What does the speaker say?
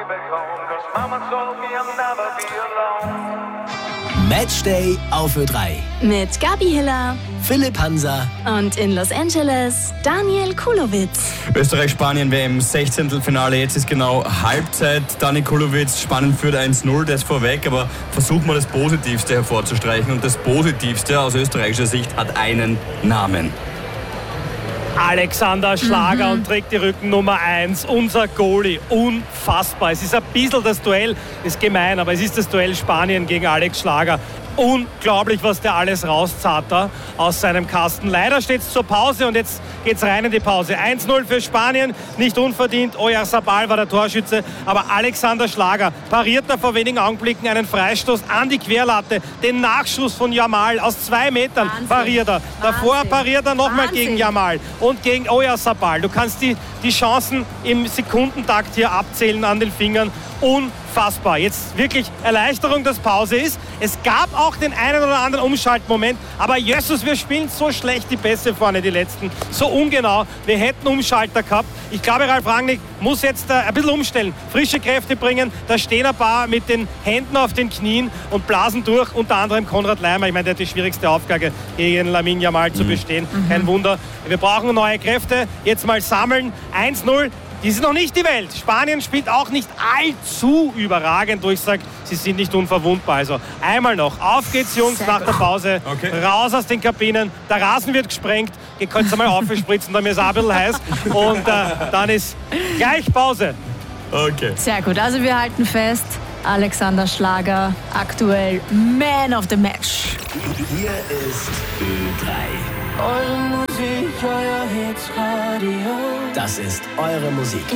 Matchday auf Ö3. Mit Gabi Hiller Philipp Hansa und in Los Angeles Daniel Kulowitz. Österreich-Spanien-WM 16. Finale, jetzt ist genau Halbzeit. Dani Kulowitz, Spanien führt 1-0, das vorweg, aber versuchen wir das Positivste hervorzustreichen. Und das Positivste aus österreichischer Sicht hat einen Namen. Alexander Schlager und trägt die Rückennummer 1, unser Goalie, unfassbar. Es ist ein bisschen das Duell, ist gemein, aber es ist das Duell Spanien gegen Alex Schlager. Unglaublich, was der alles rauszahlt da aus seinem Kasten. Leider steht es zur Pause und jetzt geht's rein in die Pause. 1-0 für Spanien, nicht unverdient. Oyarzabal war der Torschütze, aber Alexander Schlager pariert da vor wenigen Augenblicken einen Freistoß an die Querlatte. Den Nachschuss von Jamal aus 2 Metern pariert er. Davor pariert er nochmal gegen Jamal und gegen Oyarzabal. Du kannst die Chancen im Sekundentakt hier abzählen an den Fingern. Unfassbar. Jetzt wirklich Erleichterung, dass Pause ist. Es gab auch den einen oder anderen Umschaltmoment, aber Jesus, wir spielen so schlecht die Pässe vorne, die letzten. So ungenau. Wir hätten Umschalter gehabt. Ich glaube, Ralf Rangnick muss jetzt ein bisschen umstellen, frische Kräfte bringen. Da stehen ein paar mit den Händen auf den Knien und blasen durch. Unter anderem Konrad Leimer. Ich meine, der hat die schwierigste Aufgabe, gegen Lamine Yamal zu bestehen. Kein Wunder. Wir brauchen neue Kräfte. Jetzt mal sammeln. 1-0. Die sind noch nicht die Welt. Spanien spielt auch nicht allzu überragend. Ich sage, sie sind nicht unverwundbar. Also einmal noch. Auf geht's, Jungs, nach der Pause. Okay. Raus aus den Kabinen. Der Rasen wird gesprengt. Ihr könnt es einmal aufspritzen, da mir ist auch ein bisschen heiß. Und dann ist gleich Pause. Okay. Sehr gut. Also wir halten fest, Alexander Schlager aktuell Man of the Match. Hier ist Ö3. Eure Musik, euer Hitsradio. Das ist eure Musik.